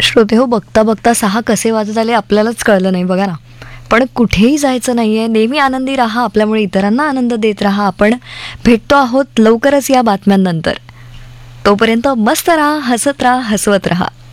श्रोते हो, बघता बघता 6 कसे वाजत आले आपल्यालाच कळलं नाही बघा ना. पण कुठेही जायचं नाहीये, नेहमी आनंदी राहा, आपल्यामुळे इतरांना आनंद देत राहा. आपण भेटतो आहोत लवकरच या बातम्यांनंतर. तोपर्यंत मस्त राहा, हसत राहा, हसवत राहा.